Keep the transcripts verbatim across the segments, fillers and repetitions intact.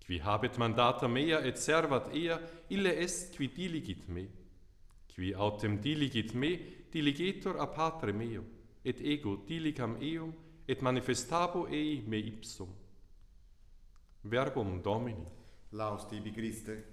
Qui habet mandata mea et servat ea, ille est qui diligit me. Qui autem diligit me, diligetur a patre meo, et ego diligam eum, et manifestabo ei me ipsum. Verbum Domini. Laus tibi Christe.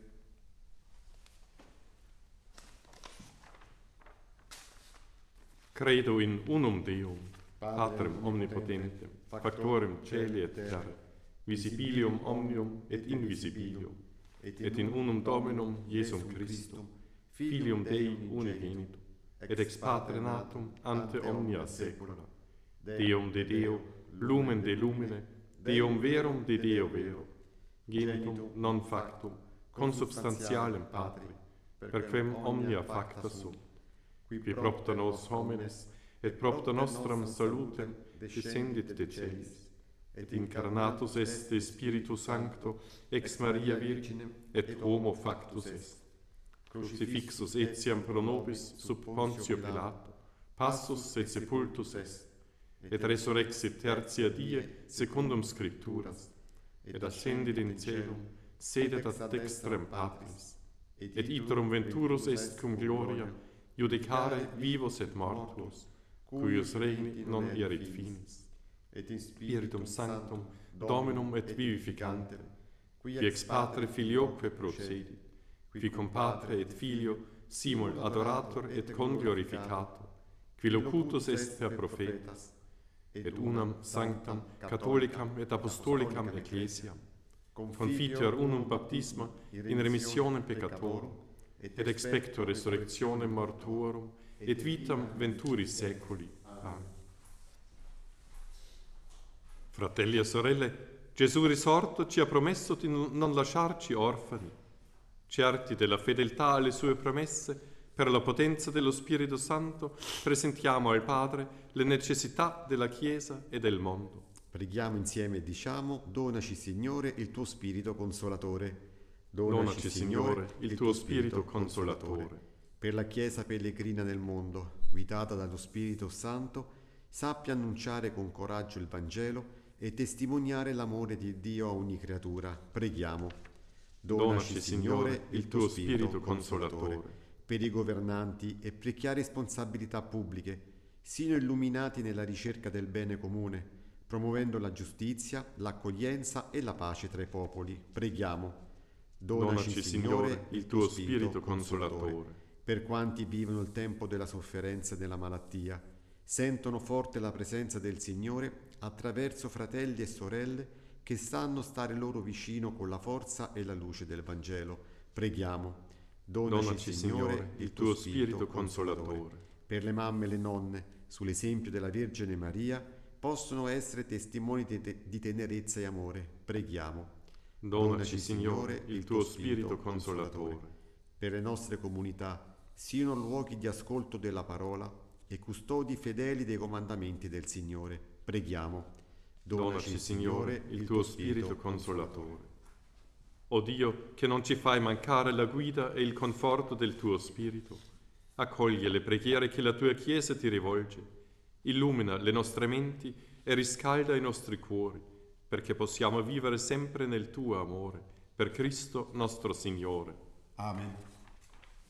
Credo in unum Deum, Patrem omnipotentem, factorem celi et terra, visibilium omnium et invisibilium, et in unum Dominum Iesum Christum, Filium Dei unigenitum, et ex Patre natum ante omnia saecula, Deum de Deo, lumen de lumine, Deum verum de Deo vero, genitum non factum, consubstantialem Patri, per quem omnia facta sunt, qui propter nos homines, et propter nostram salutem descendit de celis, et incarnatus est de Spiritu Sancto ex Maria Virginem, et homo factus est. Crucifixus etiam pro nobis sub Pontio Pilato, passus et sepultus est, et resurrexit tertia die secundum Scripturas, et ascendit in celum, sedet ad dextrem Patris, et iterum venturus est cum gloria, judicare vivos et mortuos, cuius regni non erit finis, et in Spiritum Sanctum, Dominum et vivificantem, qui ex Patre Filioque procedit, qui cum Patre et Filio simul adorator et conglorificator, qui locutus est per prophetas, et unam sanctam catholicam et apostolicam ecclesiam, confiteor unum baptisma in remissionem peccatorum, et expecto resurrectionem mortuorum, et vitam venturis seculi. Amen. Fratelli e sorelle, Gesù risorto ci ha promesso di non lasciarci orfani. Certi della fedeltà alle sue promesse, per la potenza dello Spirito Santo, presentiamo al Padre le necessità della Chiesa e del mondo. Preghiamo insieme e diciamo: donaci, Signore, il tuo Spirito Consolatore. Donaci, Donaci Signore, il tuo Spirito Consolatore. Per la Chiesa pellegrina nel mondo, guidata dallo Spirito Santo, sappia annunciare con coraggio il Vangelo e testimoniare l'amore di Dio a ogni creatura. Preghiamo. Donaci, Signore, il tuo Spirito Consolatore. Per i governanti e per chi ha responsabilità pubbliche, siano illuminati nella ricerca del bene comune, promuovendo la giustizia, l'accoglienza e la pace tra i popoli. Preghiamo. Donaci, Donaci Signore, il tuo Spirito Consolatore. Per quanti vivono il tempo della sofferenza e della malattia, sentono forte la presenza del Signore attraverso fratelli e sorelle che sanno stare loro vicino con la forza e la luce del Vangelo. Preghiamo. Donaci, Donaci Signore, Signore, il tuo Spirito Consolatore. Consolatore. Per le mamme e le nonne, sull'esempio della Vergine Maria, possono essere testimoni di, te- di tenerezza e amore. Preghiamo. Donaci, Signore, il tuo Spirito Consolatore. Per le nostre comunità, siano luoghi di ascolto della parola e custodi fedeli dei comandamenti del Signore. Preghiamo. Donaci, Signore, il tuo Spirito Consolatore. O Dio, che non ci fai mancare la guida e il conforto del tuo Spirito, accoglie le preghiere che la tua Chiesa ti rivolge, illumina le nostre menti e riscalda i nostri cuori, perché possiamo vivere sempre nel tuo amore, per Cristo nostro Signore. Amen.